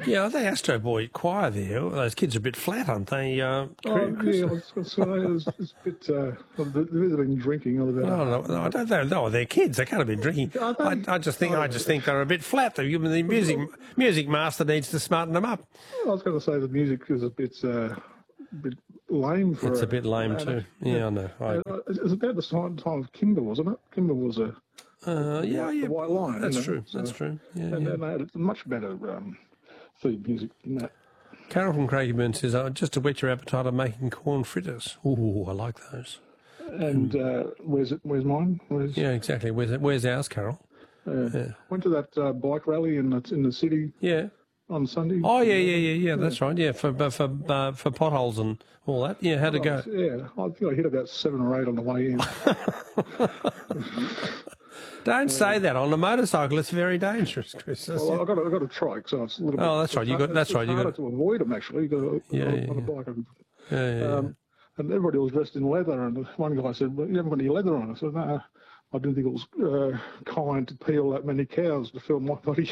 Yeah, the Astro Boy choir there, those kids are a bit flat, aren't they? Yeah, I was going to say, it's a bit, they've been drinking. Or no, I don't know. No, they're kids. They can't have been drinking. I just think they're a bit flat. The music master needs to smarten them up. I was going to say the music is a bit lame. It's a bit lame too. Yeah, I know. It was about the time of Kimber, wasn't it? Kimber was the White Lion. That's true. That's true. Yeah, and they had much better feed music than that. Carol from Craigieburn says, just to whet your appetite, I'm making corn fritters. Ooh, I like those. And where's mine? Yeah, exactly. Where's ours, Carol? Went to that bike rally in the city. Yeah. On Sunday. Oh yeah. That's right. Yeah, for potholes and all that. Yeah, how'd it go? Yeah, I think I hit about 7 or 8 on the way in. Don't say that on a motorcycle. It's very dangerous, Chris. Well, I've got a trike, so it's a little bit. Oh, that's right. That's right. You got to avoid them actually. You got on a bike. And everybody was dressed in leather, and one guy said, "Well, you haven't got any leather on." I said, "No, I didn't think it was kind to peel that many cows to fill my body."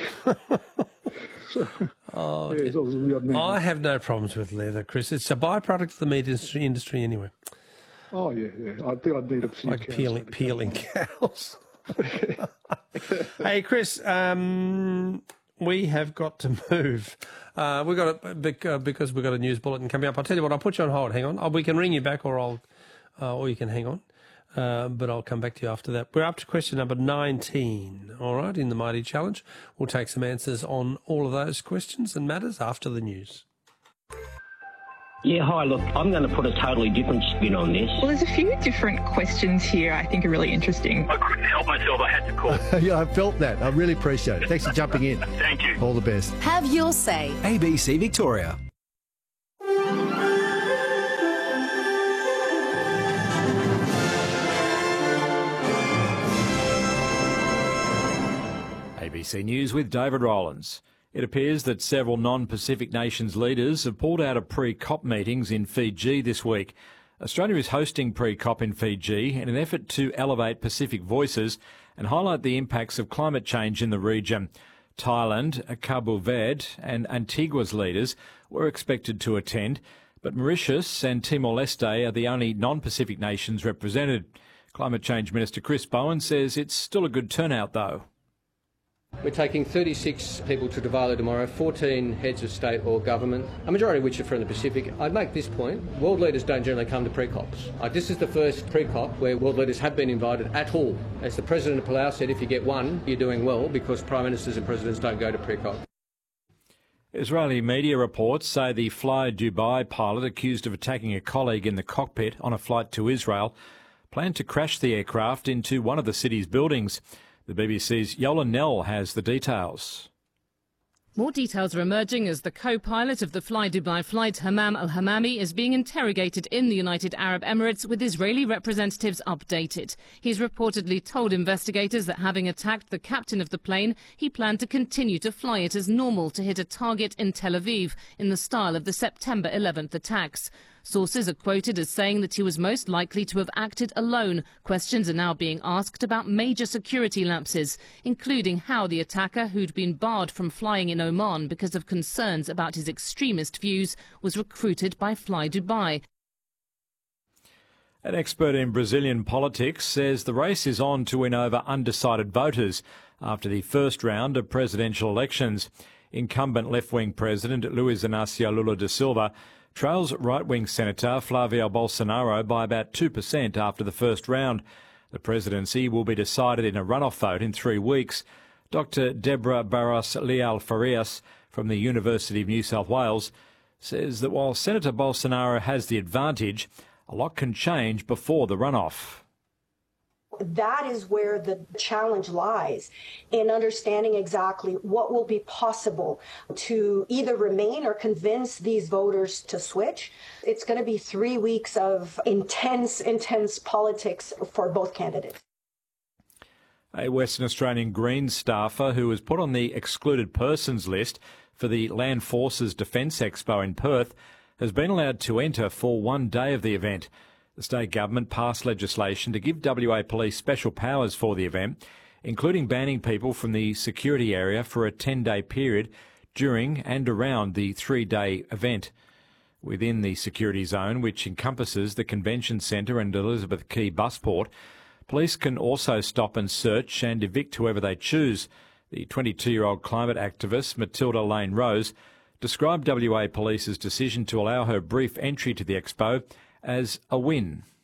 I have no problems with leather, Chris. It's a byproduct of the meat industry anyway. Oh yeah. I think I'd need a few like peeling cows. Hey, Chris, we have got to move. We've got because we've got a news bulletin coming up. I'll tell you what. I'll put you on hold. Hang on. We can ring you back, or you can hang on. But I'll come back to you after that. We're up to question number 19, all right, in the Mighty Challenge. We'll take some answers on all of those questions and matters after the news. Yeah, hi, look, I'm going to put a totally different spin on this. Well, there's a few different questions here I think are really interesting. I couldn't help myself. I had to call. Yeah, I felt that. I really appreciate it. Thanks for jumping in. Thank you. All the best. Have your say. ABC Victoria. ABC News with David Rowlands. It appears that several non-Pacific nations leaders have pulled out of pre-COP meetings in Fiji this week. Australia is hosting pre-COP in Fiji in an effort to elevate Pacific voices and highlight the impacts of climate change in the region. Thailand, Cabo Verde and Antigua's leaders were expected to attend, but Mauritius and Timor-Leste are the only non-Pacific nations represented. Climate Change Minister Chris Bowen says it's still a good turnout though. We're taking 36 people to Tuvalu tomorrow, 14 heads of state or government, a majority of which are from the Pacific. I'd make this point, world leaders don't generally come to pre-COPs. This is the first pre-COP where world leaders have been invited at all. As the President of Palau said, if you get one, you're doing well, because Prime Ministers and Presidents don't go to pre-COP. Israeli media reports say the Fly Dubai pilot accused of attacking a colleague in the cockpit on a flight to Israel planned to crash the aircraft into one of the city's buildings. The BBC's Yola Nell has the details. More details are emerging as the co-pilot of the Fly Dubai flight, Hammam al-Hammami, is being interrogated in the United Arab Emirates, with Israeli representatives updated. He's reportedly told investigators that having attacked the captain of the plane, he planned to continue to fly it as normal to hit a target in Tel Aviv in the style of the September 11th attacks. Sources are quoted as saying that he was most likely to have acted alone. Questions are now being asked about major security lapses, including how the attacker, who'd been barred from flying in Oman because of concerns about his extremist views, was recruited by Fly Dubai. An expert in Brazilian politics says the race is on to win over undecided voters after the first round of presidential elections. Incumbent left-wing President Luiz Inácio Lula da Silva trails right-wing Senator Flavio Bolsonaro by about 2% after the first round. The presidency will be decided in a runoff vote in 3 weeks. Dr Deborah Barros Leal Farias from the University of New South Wales says that while Senator Bolsonaro has the advantage, a lot can change before the runoff. That is where the challenge lies, in understanding exactly what will be possible to either remain or convince these voters to switch. It's going to be 3 weeks of intense politics for both candidates. A Western Australian Greens staffer who was put on the excluded persons list for the Land Forces Defence Expo in Perth has been allowed to enter for 1 day of the event. The state government passed legislation to give WA Police special powers for the event, including banning people from the security area for a 10-day period during and around the 3-day event. Within the security zone, which encompasses the Convention Centre and Elizabeth Quay Busport, police can also stop and search and evict whoever they choose. The 22-year-old climate activist, Matilda Lane Rose, described WA Police's decision to allow her brief entry to the expo as a win.